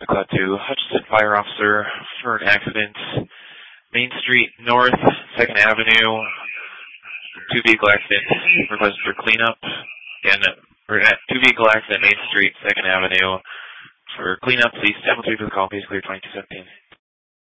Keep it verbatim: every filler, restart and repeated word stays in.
Cloud two, Hutchinson Fire Officer for an accident. Main Street North, second Avenue, two vehicle accident, request for cleanup. Again, we're at two vehicle accident, Main Street, second Avenue. For cleanup, please stand by for the call, please clear twenty-two seventeen.